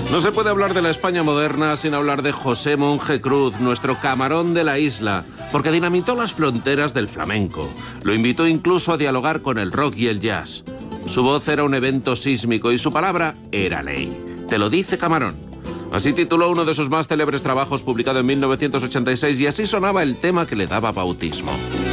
No se puede hablar de la España moderna sin hablar de José Monje Cruz, nuestro camarón de la isla, porque dinamitó las fronteras del flamenco. Lo invitó incluso a dialogar con el rock y el jazz. Su voz era un evento sísmico y su palabra era ley. Te lo dice Camarón. Así tituló uno de sus más célebres trabajos publicado en 1986 y así sonaba el tema que le daba bautismo.